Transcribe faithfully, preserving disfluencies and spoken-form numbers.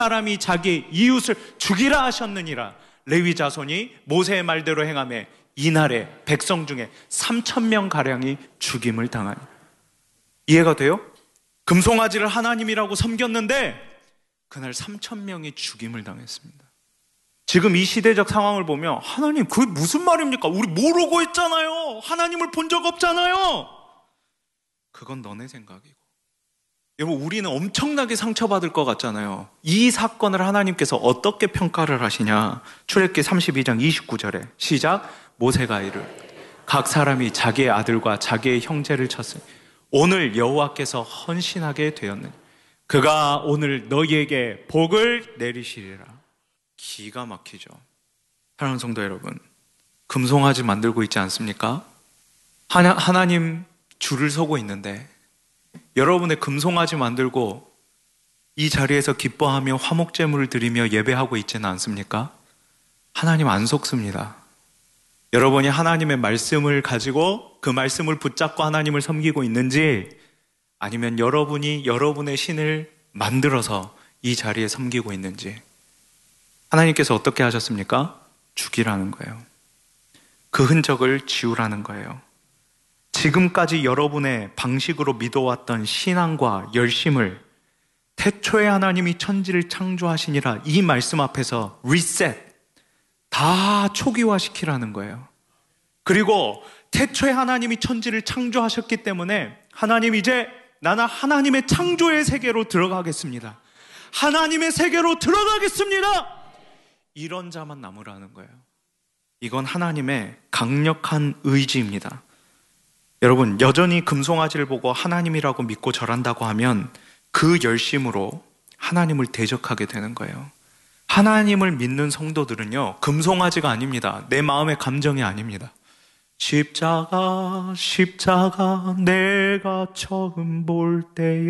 사람이 자기 이웃을 죽이라 하셨느니라. 레위 자손이 모세의 말대로 행하며 이날에 백성 중에 삼천 명 가량이 죽임을 당하니. 이해가 돼요? 금송아지를 하나님이라고 섬겼는데 그날 삼천 명이 죽임을 당했습니다. 지금 이 시대적 상황을 보면 하나님 그게 무슨 말입니까? 우리 모르고 있잖아요. 하나님을 본 적 없잖아요. 그건 너네 생각이고. 여러분, 우리는 엄청나게 상처받을 것 같잖아요. 이 사건을 하나님께서 어떻게 평가를 하시냐. 출애굽기 삼십이 장 이십구 절에 시작. 모세가 이르 각 사람이 자기의 아들과 자기의 형제를 쳤으니 오늘 여호와께서 헌신하게 되었느니 그가 오늘 너희에게 복을 내리시리라. 기가 막히죠. 사랑하는 성도 여러분, 금송아지 만들고 있지 않습니까? 하나, 하나님 줄을 서고 있는데 여러분의 금송아지 만들고 이 자리에서 기뻐하며 화목제물을 드리며 예배하고 있지는 않습니까? 하나님 안 속습니다. 여러분이 하나님의 말씀을 가지고 그 말씀을 붙잡고 하나님을 섬기고 있는지 아니면 여러분이 여러분의 신을 만들어서 이 자리에 섬기고 있는지 하나님께서 어떻게 하셨습니까? 죽이라는 거예요. 그 흔적을 지우라는 거예요. 지금까지 여러분의 방식으로 믿어왔던 신앙과 열심을 태초에 하나님이 천지를 창조하시니라 이 말씀 앞에서 리셋, 다 초기화시키라는 거예요. 그리고 태초에 하나님이 천지를 창조하셨기 때문에 하나님 이제 나는 하나님의 창조의 세계로 들어가겠습니다. 하나님의 세계로 들어가겠습니다. 이런 자만 남으라는 거예요. 이건 하나님의 강력한 의지입니다. 여러분, 여전히 금송아지를 보고 하나님이라고 믿고 절한다고 하면 그 열심으로 하나님을 대적하게 되는 거예요. 하나님을 믿는 성도들은요, 금송아지가 아닙니다. 내 마음의 감정이 아닙니다. 십자가, 십자가, 내가 처음 볼 때에